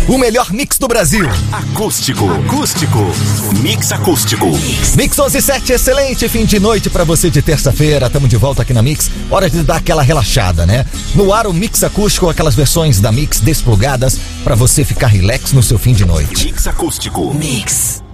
O melhor mix do Brasil. Acústico. Mix acústico. Mix 11:07, excelente fim de noite pra você de terça-feira. Tamo de volta aqui na Mix. Hora de dar aquela relaxada, né? No ar o Mix acústico, aquelas versões da Mix desplugadas pra você ficar relax no seu fim de noite. Mix acústico. Mix.